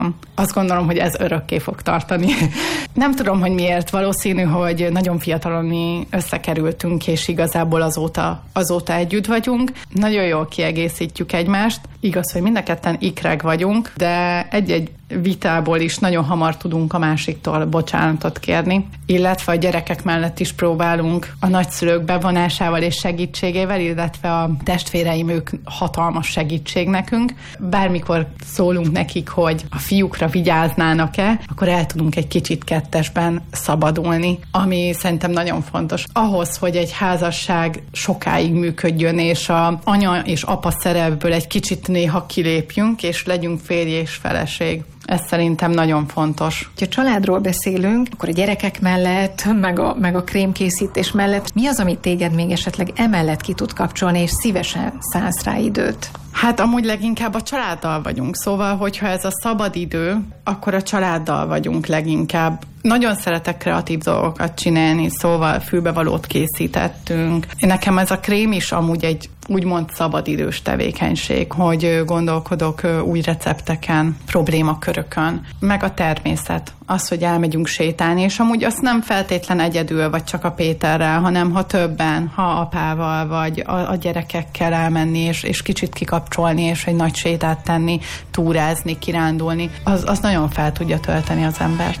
Azt gondolom, hogy ez örökké fog tartani. Nem tudom, hogy miért. Valószínű, hogy nagyon fiatalon mi összekerültünk, és igazából azóta együtt vagyunk. Nagyon jól kiegészítjük egymást. Igaz, hogy mind a ketten ikrek vagyunk, de egy-egy vitából is nagyon hamar tudunk a másiktól bocsánatot kérni, illetve a gyerekek mellett is próbálunk a nagyszülők bevonásával és segítségével, illetve a testvéreim, ők hatalmas segítség nekünk. Bármikor szólunk nekik, hogy a fiúkra vigyáznának-e, akkor el tudunk egy kicsit kettesben szabadulni, ami szerintem nagyon fontos. Ahhoz, hogy egy házasság sokáig működjön, és az anya és apa szerepből egy kicsit néha kilépjünk, és legyünk férj és feleség. Ez szerintem nagyon fontos. Ha családról beszélünk, akkor a gyerekek mellett, meg a krémkészítés mellett, mi az, amit téged még esetleg emellett ki tud kapcsolni, és szívesen szánsz rá időt? Hát amúgy leginkább a családdal vagyunk, szóval, hogyha ez a szabad idő, akkor a családdal vagyunk leginkább. Nagyon szeretek kreatív dolgokat csinálni, szóval fülbevalót készítettünk. Nekem ez a krém is amúgy egy úgymond szabadidős tevékenység, hogy gondolkodok új recepteken, problémakörökön, meg a természet. Az, hogy elmegyünk sétálni, és amúgy azt nem feltétlen egyedül, vagy csak a Péterrel, hanem ha többen, ha apával, vagy a gyerekekkel elmenni, és kicsit kikapcsolni, és egy nagy sétát tenni, túrázni, kirándulni, az nagyon fel tudja tölteni az embert.